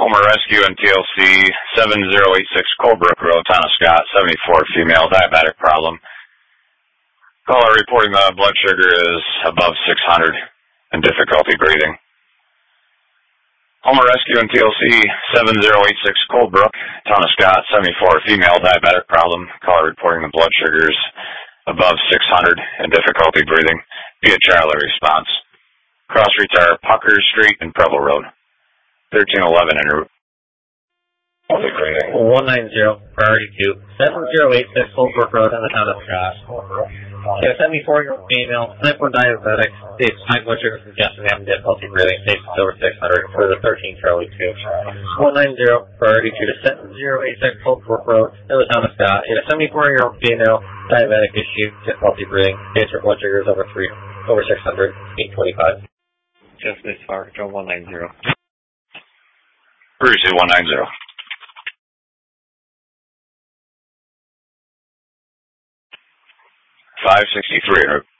Homer Rescue and TLC 7086 Colebrook Road, Town of Scott, 74, female, diabetic problem. Caller reporting the blood sugar is above 600 and difficulty breathing. Homer Rescue and TLC 7086 Colebrook, Town of Scott, 74, female, diabetic problem. Caller reporting the blood sugars above 600 and difficulty breathing. Via Charlie response. Cross streets are Pucker Street and Preble Road. 1311 en route. 190, priority 2, 7086 Colebrook Road in the Town of Scott. A 74-year-old female, type 1 diabetic, states high blood sugar congestion and difficulty breathing, states over 600 for the 13 Charlie 2. 190, priority 2 to 7086 Colebrook Road in the Town of Scott. A 74-year-old female, diabetic issue, difficulty breathing, states her blood sugar is over 600, 825. Just this far, Joe 190. Bruce 190. 563 en route.